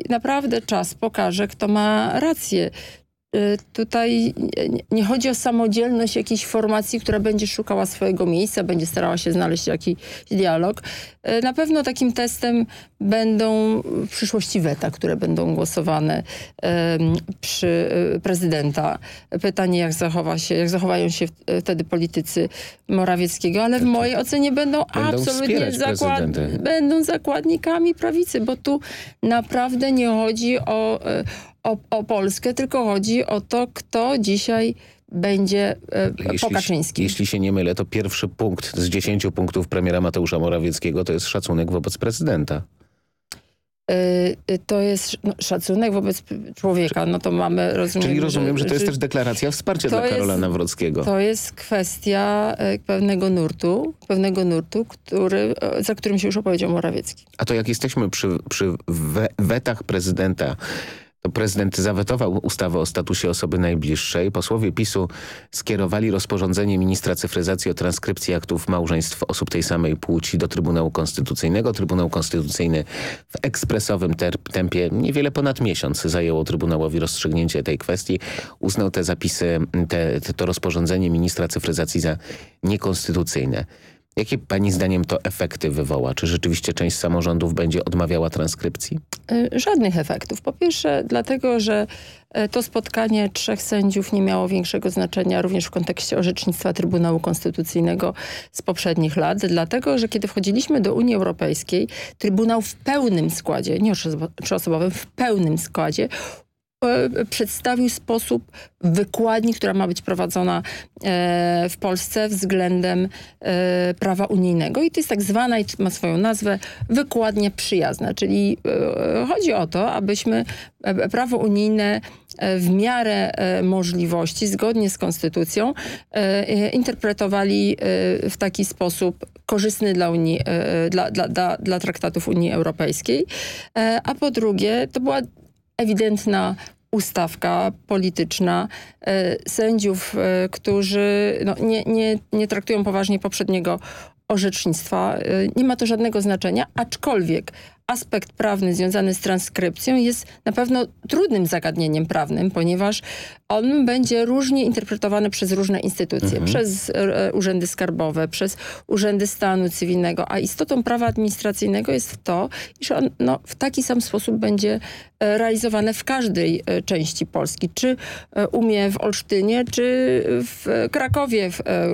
naprawdę czas pokaże, kto ma rację. Tutaj nie chodzi o samodzielność jakiejś formacji, która będzie szukała swojego miejsca, będzie starała się znaleźć jakiś dialog. Na pewno takim testem będą w przyszłości weta, które będą głosowane przy prezydenta. Pytanie, jak zachowają się wtedy politycy Morawieckiego, ale w mojej ocenie będą absolutnie będą zakładnikami prawicy, bo tu naprawdę nie chodzi o Polskę, tylko chodzi o to, kto dzisiaj będzie po Kaczyńskim. Jeśli się nie mylę, to pierwszy punkt z 10 punktów premiera Mateusza Morawieckiego to jest szacunek wobec prezydenta. To jest szacunek wobec człowieka. No to mamy, Czyli rozumiem, że to jest też deklaracja wsparcia dla Karola Nawrockiego. To jest kwestia pewnego nurtu, za którym się już opowiedział Morawiecki. A to jak jesteśmy przy wetach prezydenta, to prezydent zawetował ustawę o statusie osoby najbliższej. Posłowie PiS-u skierowali rozporządzenie ministra cyfryzacji o transkrypcji aktów małżeństw osób tej samej płci do Trybunału Konstytucyjnego. Trybunał Konstytucyjny w ekspresowym tempie niewiele ponad miesiąc zajęło Trybunałowi rozstrzygnięcie tej kwestii. Uznał te zapisy, to rozporządzenie ministra cyfryzacji za niekonstytucyjne. Jakie pani zdaniem to efekty wywoła? Czy rzeczywiście część samorządów będzie odmawiała transkrypcji? Żadnych efektów. Po pierwsze dlatego, że to spotkanie 3 sędziów nie miało większego znaczenia również w kontekście orzecznictwa Trybunału Konstytucyjnego z poprzednich lat. Dlatego, że kiedy wchodziliśmy do Unii Europejskiej, Trybunał w pełnym składzie, nie 3-osobowym, w pełnym składzie przedstawił sposób wykładni, która ma być prowadzona w Polsce względem prawa unijnego. I to jest tak zwana, i ma swoją nazwę, wykładnia przyjazna. Czyli chodzi o to, abyśmy prawo unijne w miarę możliwości, zgodnie z konstytucją, interpretowali w taki sposób korzystny dla Unii, dla traktatów Unii Europejskiej. A po drugie, to była ewidentna ustawka polityczna sędziów, którzy nie traktują poważnie poprzedniego orzecznictwa. Nie ma to żadnego znaczenia, aczkolwiek aspekt prawny związany z transkrypcją jest na pewno trudnym zagadnieniem prawnym, ponieważ on będzie różnie interpretowany przez różne instytucje, przez urzędy skarbowe, przez urzędy stanu cywilnego, a istotą prawa administracyjnego jest to, iż on w taki sam sposób będzie realizowane w każdej części Polski, czy w Olsztynie, czy w Krakowie,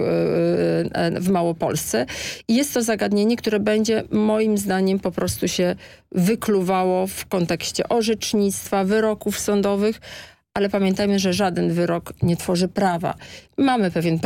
w Małopolsce. I jest to zagadnienie, które będzie moim zdaniem po prostu się wykluwało w kontekście orzecznictwa, wyroków sądowych, ale pamiętajmy, że żaden wyrok nie tworzy prawa. Mamy pewien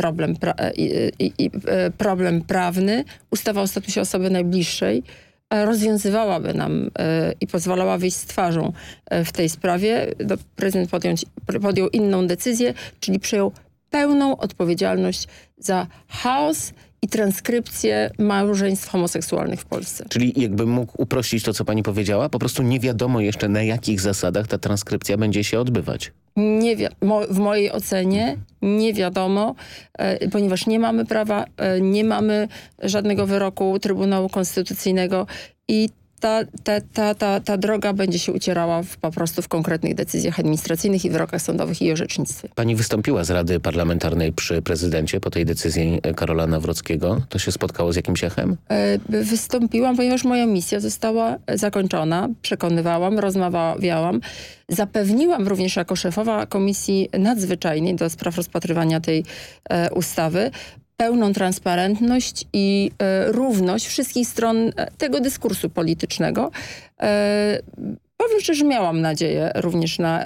problem prawny. Ustawa o statusie osoby najbliższej rozwiązywałaby nam i pozwalała wyjść z twarzą w tej sprawie. Prezydent podjął inną decyzję, czyli przejął pełną odpowiedzialność za chaos i transkrypcję małżeństw homoseksualnych w Polsce. Czyli jakbym mógł uprościć to, co pani powiedziała, po prostu nie wiadomo jeszcze, na jakich zasadach ta transkrypcja będzie się odbywać. W mojej ocenie nie wiadomo, ponieważ nie mamy prawa, nie mamy żadnego wyroku Trybunału Konstytucyjnego i ta droga będzie się ucierała po prostu w konkretnych decyzjach administracyjnych i wyrokach sądowych i orzecznictwie. Pani wystąpiła z Rady Parlamentarnej przy prezydencie po tej decyzji Karola Nawrockiego. To się spotkało z jakimś echem? Wystąpiłam, ponieważ moja misja została zakończona. Przekonywałam, rozmawiałam. Zapewniłam również jako szefowa Komisji Nadzwyczajnej do spraw rozpatrywania tej ustawy pełną transparentność i równość wszystkich stron tego dyskursu politycznego. Powiem szczerze, że miałam nadzieję również na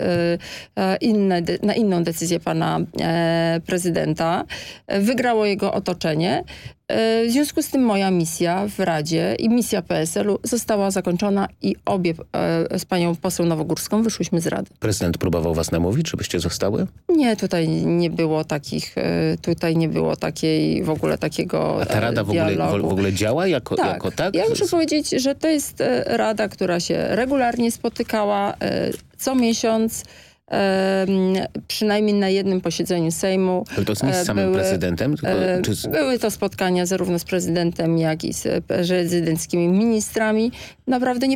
inną decyzję pana prezydenta. Wygrało jego otoczenie. W związku z tym moja misja w Radzie i misja PSL-u została zakończona i obie z panią poseł Nowogórską wyszłyśmy z Rady. Prezydent próbował was namówić, żebyście zostały? Nie, tutaj nie było takiej w ogóle takiego A ta Rada w ogóle działa jako tak? Ja muszę powiedzieć, że to jest Rada, która się regularnie spotykała co miesiąc. Przynajmniej na jednym posiedzeniu Sejmu. Ale to nie z samym prezydentem? Były to spotkania zarówno z prezydentem, jak i z prezydenckimi ministrami. Naprawdę nie